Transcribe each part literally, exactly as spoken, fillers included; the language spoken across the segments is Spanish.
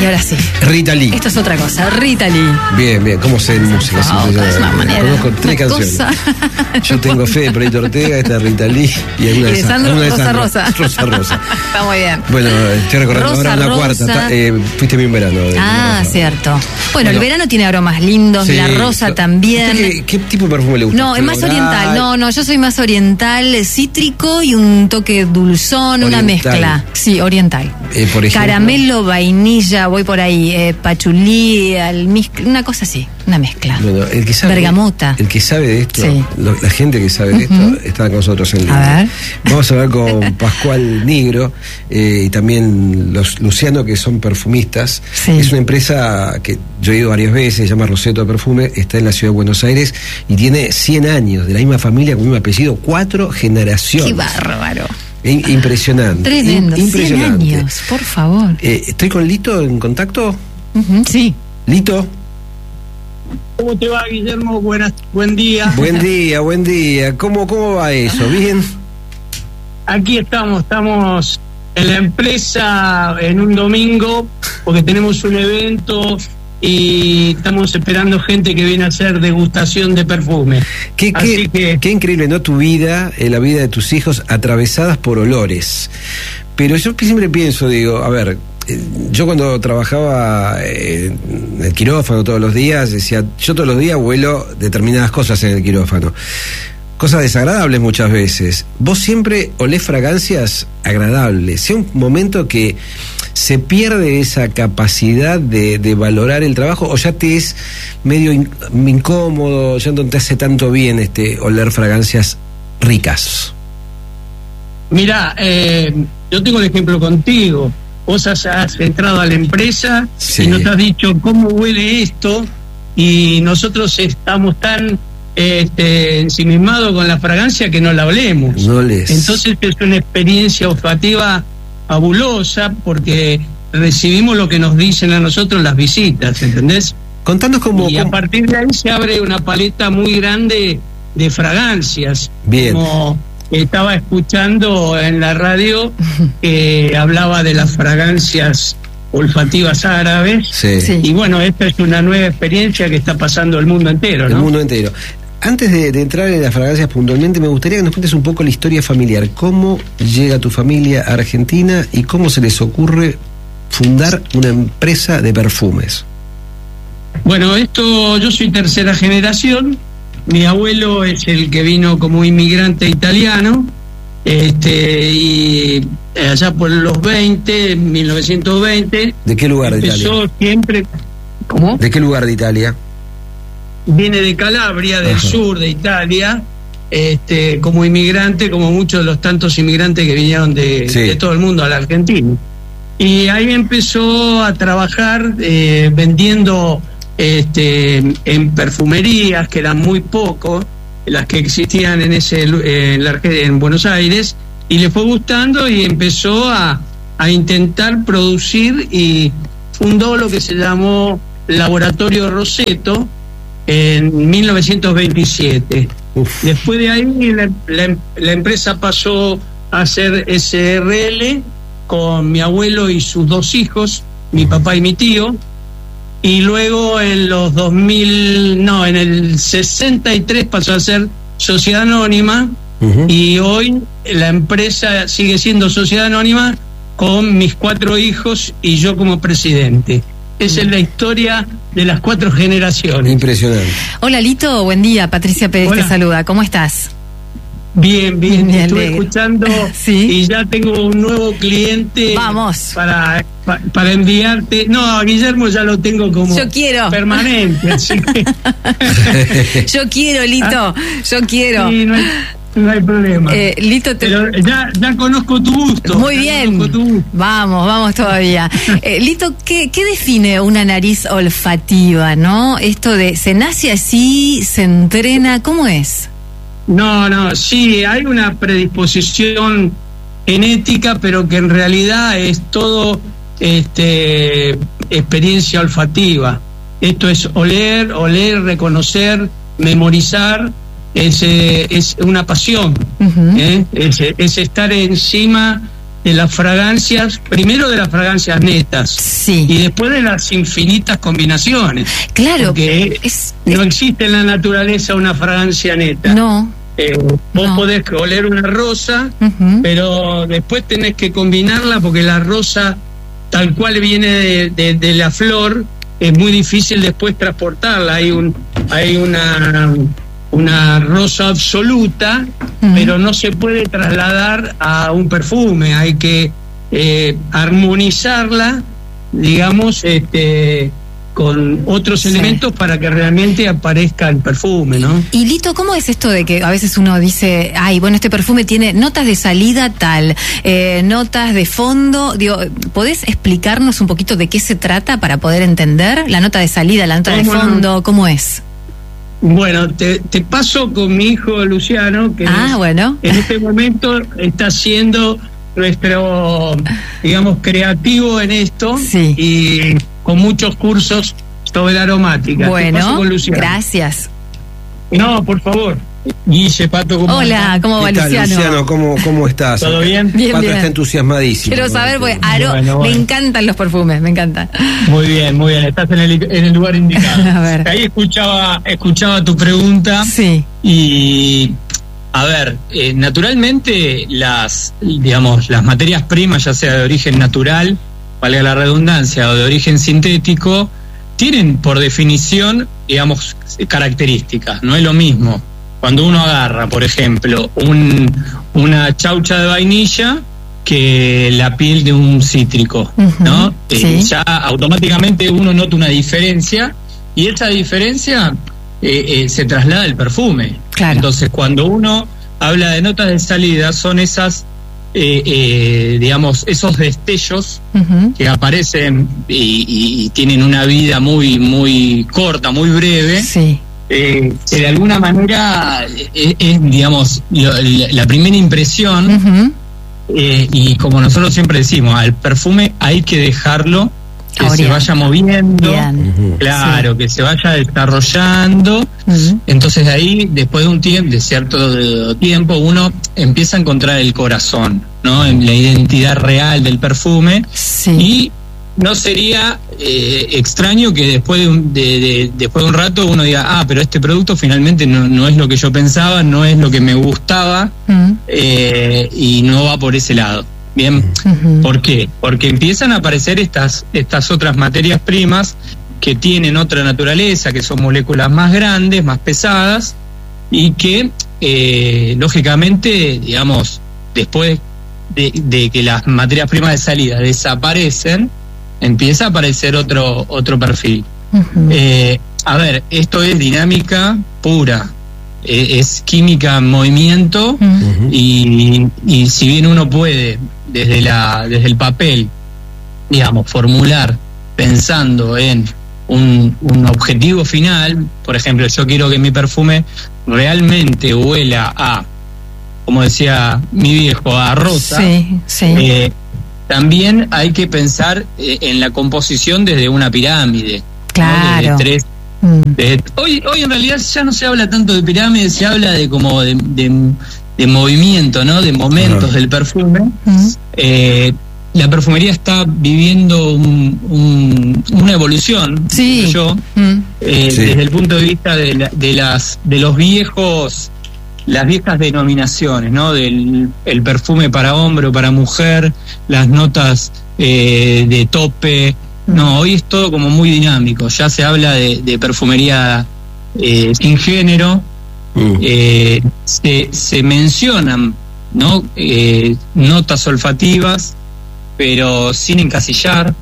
ahora sí. Rita Lee. Esto es otra cosa, Rita Lee. Bien, bien, ¿cómo sé en música? Oh, Sí, es una manera, conozco tres una canciones. cosa. Yo tengo fe de Proyecto Ortega, esta Rita Lee y alguna Y de de esas. Sandro alguna de Rosa esas, Rosa. Rosa Rosa. Está muy bien. Bueno, estoy recordando Rosa, ahora la Rosa. cuarta. Está, eh, fuiste bien verano. De, Ah, de cierto. Bueno, Bueno. el verano tiene aromas lindos, Sí, la rosa so- también. ¿Usted ¿Qué, ¿Qué tipo de perfume le gusta? No, es más ¿Floral? oriental. No, no, yo soy más oriental, cítrico y un toque dulzón, una Oriental. mezcla. Sí, oriental. Eh, por ejemplo. Caramelo, vainilla, voy por ahí, eh, pachulí, almizcle, una cosa así, una mezcla. Bueno, el que sabe, Bergamota. El que sabe de esto, Sí. lo- la gente que sabe de esto, Ujú. está con nosotros en línea. A ver. Vamos a hablar con Pascual Nigro eh, y también los Luciano, que son perfumistas. Sí. Es una empresa que yo he ido varias veces, se llama Roseto Perfume, está en la ciudad de Buenos Aires y tiene cien años, de la misma familia, con el mismo apellido, cuatro generaciones. Qué bárbaro. In- impresionante. Tremendo, In- cien impresionante. años, por favor. Eh, ¿Estoy con Lito en contacto? Ujú, sí. Lito. ¿Cómo te va, Guillermo? Buenas, buen día. Buen día, buen día. ¿Cómo, cómo va eso? ¿Bien? Aquí estamos, estamos en la empresa en un domingo porque tenemos un evento y estamos esperando gente que viene a hacer degustación de perfume. Qué, Así qué, que- qué increíble, ¿no? Tu vida, eh, la vida de tus hijos atravesadas por olores. Pero yo siempre pienso, digo, a ver, eh, yo cuando trabajaba eh, en el quirófano todos los días, decía, yo todos los días huelo determinadas cosas en el quirófano. Cosas desagradables muchas veces. Vos siempre olés fragancias agradables. Sea un momento que se pierde esa capacidad de, de valorar el trabajo, o ya te es medio in- incómodo, ya no te hace tanto bien este oler fragancias ricas. Mirá, eh, yo tengo el ejemplo contigo. Vos has, has entrado a la empresa Sí. y nos has dicho cómo huele esto y nosotros estamos tan este, ensimismados con la fragancia que no la olemos. No les. Entonces es una experiencia olfativa fabulosa porque recibimos lo que nos dicen a nosotros las visitas, ¿entendés? Contanos cómo. Y a cómo- partir de ahí se abre una paleta muy grande de fragancias. Bien. Como estaba escuchando en la radio que hablaba de las fragancias olfativas árabes. Sí. Sí. Y bueno, esta es una nueva experiencia que está pasando el mundo entero, El ¿no? mundo entero. Antes de, de entrar en las fragancias puntualmente, me gustaría que nos cuentes un poco la historia familiar. ¿Cómo llega tu familia a Argentina y cómo se les ocurre fundar una empresa de perfumes? Bueno, esto, yo soy tercera generación. Mi abuelo es el que vino como inmigrante italiano, este, y allá por los veinte, mil novecientos veinte, ¿De qué lugar de empezó Italia? siempre. ¿Cómo? ¿De qué lugar de Italia? Viene de Calabria, del Ajá. sur de Italia, este, como inmigrante, como muchos de los tantos inmigrantes que vinieron de, Sí. de todo el mundo a la Argentina. Y ahí empezó a trabajar eh, vendiendo este, en perfumerías, que eran muy pocos, las que existían en ese lu- en, la Arge- en Buenos Aires, y le fue gustando y empezó a, a intentar producir y fundó lo que se llamó Laboratorio Roseto en mil novecientos veintisiete. Uf. Después de ahí la, la- la empresa pasó a hacer S R L con mi abuelo y sus dos hijos, mi papá y mi tío, y luego en los dos mil, no, en el sesenta y tres pasó a ser Sociedad Anónima, Ujú. y hoy la empresa sigue siendo Sociedad Anónima con mis cuatro hijos y yo como presidente. Esa es la historia de las cuatro generaciones. Impresionante. Hola Lito, buen día. Patricia Pérez Hola. te saluda. ¿Cómo estás? Bien, bien, Me te estuve alegro. escuchando Sí. y ya tengo un nuevo cliente. Vamos. Para, pa- para enviarte. No, a Guillermo ya lo tengo como Yo quiero. permanente, así que Yo quiero, Lito. Yo quiero. sí, no hay, no hay problema. Eh, Lito, te... Pero ya, ya conozco tu gusto. Muy ya bien. conozco tu gusto. Vamos, vamos todavía. Eh, Lito, ¿qué, ¿qué define una nariz olfativa, no? Esto de, ¿se nace así? ¿Se entrena? ¿Cómo es? No, no, sí, hay una predisposición genética, pero que en realidad es todo este, experiencia olfativa. Esto es oler, oler, reconocer, memorizar, es, eh, es una pasión, Ujú. ¿eh? es, es estar encima de las fragancias, primero de las fragancias netas, sí, y después de las infinitas combinaciones. Claro, porque es, no es, existe en la naturaleza una fragancia neta. No. Eh, vos no. podés oler una rosa, uh-huh. pero después tenés que combinarla porque la rosa, tal cual viene de, de, de la flor, es muy difícil después transportarla. Hay un, hay una una rosa absoluta, uh-huh. pero no se puede trasladar a un perfume. Hay que eh, armonizarla, digamos, este, con otros sí. elementos para que realmente aparezca el perfume, ¿no? Y Lito, ¿cómo es esto de que a veces uno dice, ay, bueno, este perfume tiene notas de salida tal, eh, notas de fondo? Digo, ¿podés explicarnos un poquito de qué se trata para poder entender la nota de salida, la nota de fondo? ¿Cómo es? Bueno, te, te paso con mi hijo Luciano, que ah, es, bueno. en este momento está siendo nuestro, digamos, creativo en esto, sí. y con muchos cursos sobre la aromática. Bueno, te paso con Luciano. Gracias. No, por favor. Guille, Pato, ¿cómo Hola, ¿cómo va, Luciano? Luciano, ¿cómo, cómo estás? ¿Todo bien? Bien, Pato bien. está entusiasmadísimo. Quiero saber, porque Aro, bueno, bueno. me encantan los perfumes, me encantan. Muy bien, muy bien, estás en el, en el lugar indicado. A ver. Ahí escuchaba, escuchaba tu pregunta. Sí. Y, a ver, eh, naturalmente las, digamos, las materias primas, ya sea de origen natural, valga la redundancia, o de origen sintético, tienen por definición, digamos, características. No es lo mismo cuando uno agarra, por ejemplo, un, una chaucha de vainilla que la piel de un cítrico, uh-huh, ¿no? Sí. Eh, ya automáticamente uno nota una diferencia, y esa diferencia eh, eh, se traslada al perfume. Claro. Entonces, cuando uno habla de notas de salida, son esas, eh, eh, digamos, esos destellos uh-huh. que aparecen y, y tienen una vida muy, muy corta, muy breve. Sí. Eh, que de alguna manera es, es digamos, lo, la, la primera impresión, uh-huh. eh, y como nosotros siempre decimos, al perfume hay que dejarlo que Oriente. se vaya moviendo, uh-huh. claro, sí. que se vaya desarrollando, uh-huh. entonces de ahí, después de un tiempo, de cierto tiempo, uno empieza a encontrar el corazón, ¿no? En la identidad real del perfume, sí. y no sería eh, extraño que después de, un, de, de, después de un rato uno diga, ah, pero este producto finalmente no, no es lo que yo pensaba, no es lo que me gustaba, uh-huh. eh, y no va por ese lado. Bien, uh-huh. ¿por qué? Porque empiezan a aparecer estas, estas otras materias primas que tienen otra naturaleza, que son moléculas más grandes, más pesadas, y que eh, lógicamente, digamos, después de, de que las materias primas de salida desaparecen, empieza a aparecer otro otro perfil. Uh-huh. Eh, a ver, esto es dinámica pura, eh, es química en movimiento, uh-huh. y, y si bien uno puede desde la desde el papel, digamos, formular pensando en un, un objetivo final, por ejemplo, yo quiero que mi perfume realmente huela a, como decía mi viejo, a rosa. Sí, sí. Eh, También hay que pensar eh, en la composición desde una pirámide. Claro. ¿No? Desde tres, mm. desde, hoy, hoy en realidad ya no se habla tanto de pirámide, se habla de como de, de, de movimiento, ¿no? De momentos uh-huh. del perfume. Uh-huh. Eh, la perfumería está viviendo un, un, una evolución, sí. yo, uh-huh. eh, sí. desde el punto de vista de, la, de las de los viejos. Las viejas denominaciones, ¿no? Del el perfume para hombre o para mujer, las notas eh, de tope. No, hoy es todo como muy dinámico. Ya se habla de, de perfumería eh, sin género. Uh. Eh, se, se mencionan, ¿no? Eh, notas olfativas, pero sin encasillar.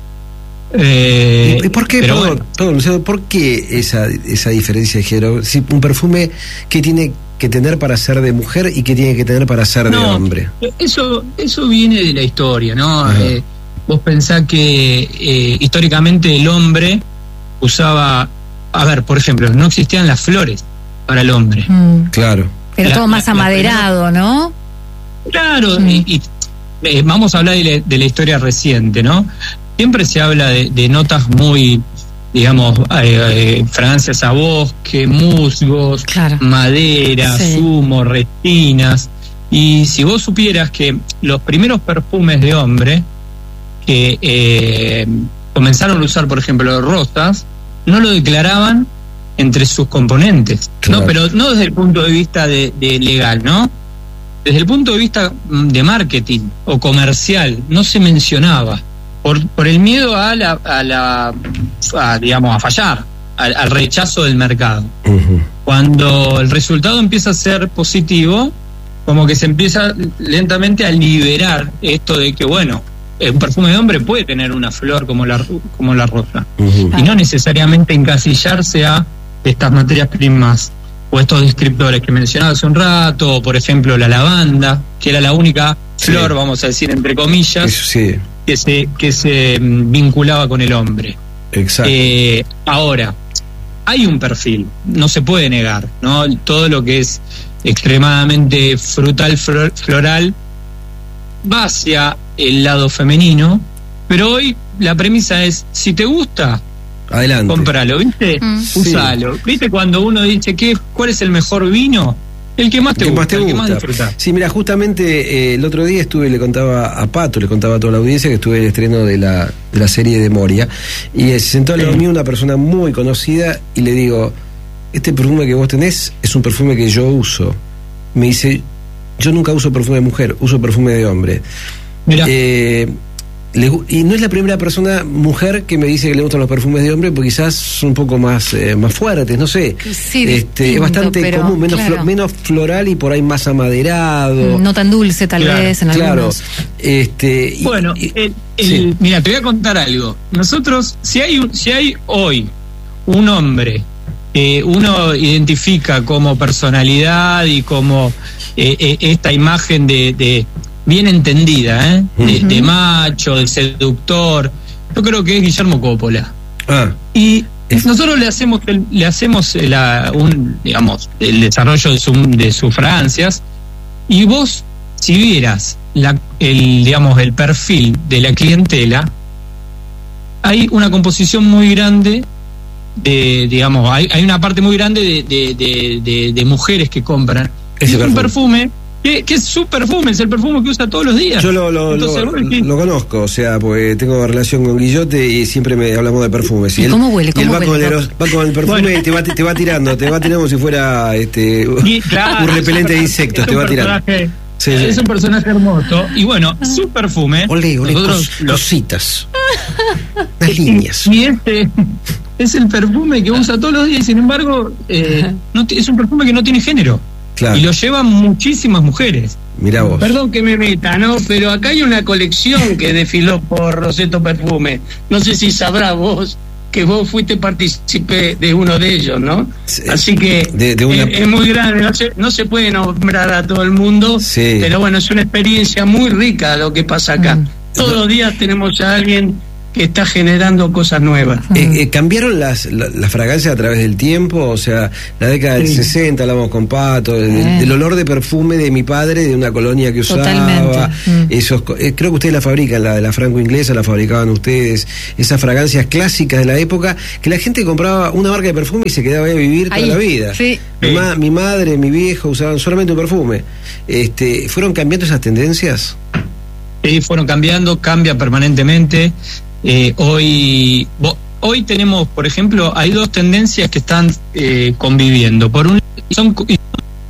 Eh, ¿Y por qué, pero todo, bueno. todo, Luciano, por qué esa, esa diferencia de género? Si un perfume que tiene que tener para ser de mujer y que tiene que tener para ser no, de hombre. Eso eso viene de la historia, ¿no? Eh, vos pensás que eh, históricamente el hombre usaba, a ver, por ejemplo, no existían las flores para el hombre. Mm. Claro. Pero la, todo más la, amaderado, la, ¿no? Claro, mm. y, y eh, vamos a hablar de la, de la historia reciente, ¿no? Siempre se habla de, de notas muy, digamos, eh, eh, fragancias a bosque, musgos, claro. madera, sí. zumo, resinas, Y si vos supieras que los primeros perfumes de hombre que eh, comenzaron a usar, por ejemplo, rosas, no lo declaraban entre sus componentes, claro. ¿no? Pero no desde el punto de vista de, de legal, ¿no? Desde el punto de vista de marketing o comercial, no se mencionaba por, por el miedo a la, a la a, digamos, a fallar, al, al rechazo del mercado. Uh-huh. Cuando el resultado empieza a ser positivo, como que se empieza lentamente a liberar esto de que, bueno, un perfume de hombre puede tener una flor como la, como la rosa, uh-huh. y no necesariamente encasillarse a estas materias primas o estos descriptores que mencionaba hace un rato, o por ejemplo la lavanda, que era la única sí. flor, vamos a decir entre comillas, sí. que se que se vinculaba con el hombre. Exacto. Eh, ahora, hay un perfil, no se puede negar, ¿no? Todo lo que es extremadamente frutal, flor, floral, va hacia el lado femenino, pero hoy la premisa es, si te gusta, adelante, compralo, ¿viste? Mm. Usalo. Sí. ¿Viste cuando uno dice que cuál es el mejor vino? El que más te, gusta, más te gusta, el que más disfrutás. Sí, mira, justamente eh, el otro día estuve, le contaba a Pato, le contaba a toda la audiencia que estuve en el estreno de la, de la serie de Moria, y eh, se sentó al lado mío una persona muy conocida y le digo, este perfume que vos tenés es un perfume que yo uso. Me dice, yo nunca uso perfume de mujer, uso perfume de hombre. Mira. Eh, le, y no es la primera persona mujer que me dice que le gustan los perfumes de hombre, porque quizás son un poco más eh, más fuertes, no sé. Sí, este, distinto, es bastante pero, común, menos, claro. flo, menos floral y por ahí más amaderado. No tan dulce tal claro, vez en claro. algunos. Este, y, bueno, y, el, el, sí. mira, te voy a contar algo. Nosotros, si hay, si hay hoy un hombre que eh, uno identifica como personalidad y como eh, eh, esta imagen de, de bien entendida, ¿eh? de, uh-huh. de macho, de seductor, yo creo que es Guillermo Coppola. Ah. Y nosotros le hacemos el, le hacemos la, un, digamos, el desarrollo de, su, de sus fragancias, y vos, si vieras la, el, digamos, el perfil de la clientela, hay una composición muy grande de, digamos, hay, hay una parte muy grande de, de, de, de, de mujeres que compran. Es un perfume que, que es su perfume, es el perfume que usa todos los días. Yo lo, lo, Entonces, lo, bueno, lo conozco, o sea, porque tengo relación con Guillote y siempre me hablamos de perfumes. ¿Y, ¿Y cómo huele? Y él ¿Cómo va, huele? Con el, va con el perfume bueno. y te va, te va tirando, te va tirando como si fuera este y, claro, un repelente de insectos, te va tirando. Sí, es sí. un personaje hermoso. Y bueno, su perfume. Ole, ole, nosotros cos, los... cositas. Las líneas. Y este es el perfume que usa todos los días, sin embargo, eh, no t- es un perfume que no tiene género. Claro. Y lo llevan muchísimas mujeres. Mirá vos. Perdón que me meta, ¿no? Pero acá hay una colección que desfiló por Rosetto Perfume. No sé si sabrás vos que vos fuiste partícipe de uno de ellos, ¿no? Sí. Así que de, de una... es, es muy grande, no se, no se puede nombrar a todo el mundo, sí. pero bueno, es una experiencia muy rica lo que pasa acá. Mm. Todos los días tenemos a alguien que está generando cosas nuevas. Eh, eh, ¿Cambiaron las, las, las fragancias a través del tiempo? O sea, la década del sí. sesenta, hablamos con Pato, del, eh. del olor de perfume de mi padre, de una colonia que usaba. Totalmente. Esos, eh, creo que ustedes la fabrican, la de la franco-inglesa la fabricaban ustedes. Esas fragancias clásicas de la época, que la gente compraba una marca de perfume y se quedaba ahí a vivir toda Ahí, la vida. Sí. Mi, ma, mi madre, mi viejo usaban solamente un perfume. Este, ¿Fueron cambiando esas tendencias? Sí, fueron cambiando, cambia permanentemente. Eh, hoy hoy tenemos, por ejemplo, hay dos tendencias que están eh, conviviendo. Por un son